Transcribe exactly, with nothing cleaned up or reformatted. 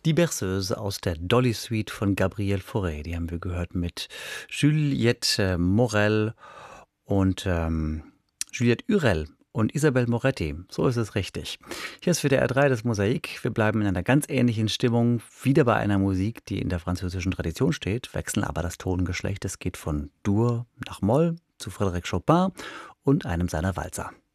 Die Berceuse aus der Dolly Suite von Gabriel Fauré. Die haben wir gehört mit Juliette Morel und ähm, Juliette Hurel und Isabel Moretti. So ist es richtig. Hier ist für der R drei das Mosaik. Wir bleiben in einer ganz ähnlichen Stimmung, wieder bei einer Musik, die in der französischen Tradition steht, wechseln aber das Tongeschlecht. Es geht von Dur nach Moll zu Frédéric Chopin und einem seiner Walzer.